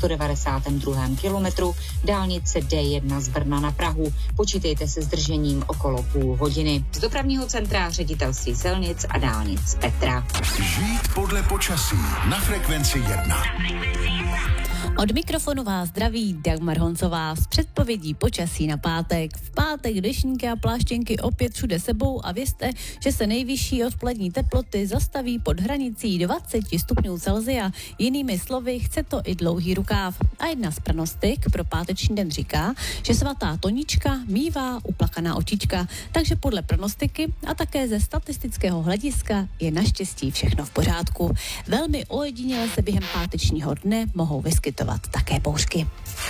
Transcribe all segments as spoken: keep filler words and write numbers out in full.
sto devadesátém druhém kilometru dálnice D jedna z Brna na Prahu. Počítejte se zdržením okolo půl hodiny. Z dopravního centra ředitelství silnic a dálnic Petra. Žít podle počasí na frekvenci jedna. Od mikrofonu vás zdraví Dagmar Honcová s předpovědí počasí na pátek. V pátek dešníky a pláštěnky opět všude sebou a vězte, že se nejvyšší odpolední teploty zastaví pod hranicí dvacet stupňů Celsia. Jinými slovy, chce to i dlouhý rukáv. A jedna z prognostik pro páteční den říká, že svatá Tonička mívá uplakaná očička. Takže podle prognostiky a také ze statistického hlediska je naštěstí všechno v pořádku. Velmi ojediněle se během pátečního dne mohou vyskytovat také bouřky.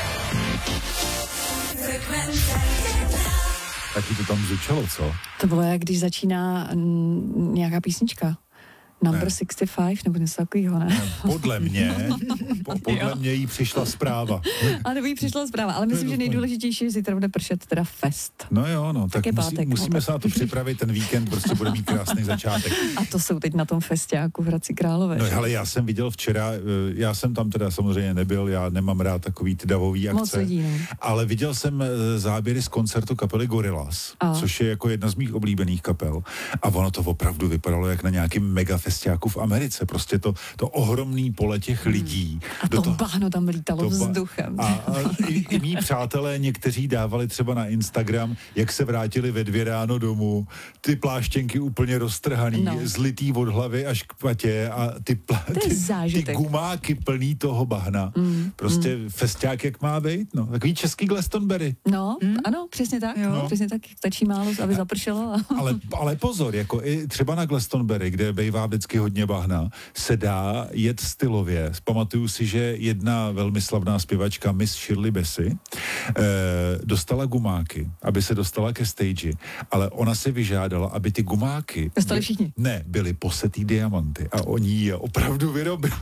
Taky to tam zvučalo, co? To bylo jak když začíná m, nějaká písnička. Number Ne. šedesát pět nebo něco takového, ne? Ne, podle mě, po, podle mě jí přišla zpráva. A nebo jí přišla zpráva, ale myslím, že nejdůležitější je, že zítra bude pršet teda fest. No jo, no, tak je musí, pátek, musíme no, se na to připravit, ten víkend prostě bude mít krásný začátek. A to jsou teď na tom festiáku v Hradci Králové. No ale já jsem viděl včera, já jsem tam teda samozřejmě nebyl, já nemám rád takový ty davový akce. Moc lidí, no. Ale viděl jsem záběry z koncertu kapely Gorillaz, A. což je jako jedna z mých oblíbených kapel. A ono to opravdu vypadalo jak na nějakým mega festiáku v Americe. Prostě to, to ohromný pole těch lidí. A to toho, bahno tam lítalo to ba- vzduchem. A, a i, i mý přátelé někteří dávali třeba na Instagram, jak se vrátili ve dvě ráno domů, ty pláštěnky úplně roztrhaný, No. zlitý od hlavy až k patě a ty, plá, To je ty, ty zážitek. gumáky plný toho bahna. Mm, prostě mm. festiák jak má být, no. Takový český Glastonbury. No, hmm? ano, přesně tak. Jo. Přesně tak, stačí málo, aby zapršelo. A... Ale, ale pozor, jako i třeba na Glastonbury, kde bývá vždycky hodně bahna, se dá jet stylově. Pamatuju si, že jedna velmi slavná zpěvačka Miss Shirley Bassey eh, dostala gumáky, aby se dostala ke stage, ale ona si vyžádala, aby ty gumáky Dostali všichni? Ne, byly posetý diamanty a oni je opravdu vyrobili.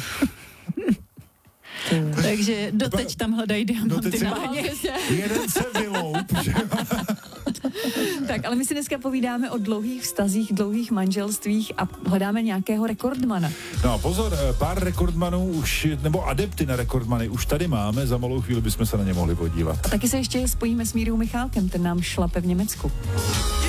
Takže doteď tam hledají No diamanty teď na se bahně. jeden se vyloup, že? Tak, ale my si dneska povídáme o dlouhých vztazích, dlouhých manželstvích a hledáme nějakého rekordmana. No pozor, pár rekordmanů už, nebo adepty na rekordmany už tady máme, za malou chvíli bychom se na ně mohli podívat. A taky se ještě spojíme s Mírou Michálkem, ten nám šlape v Německu.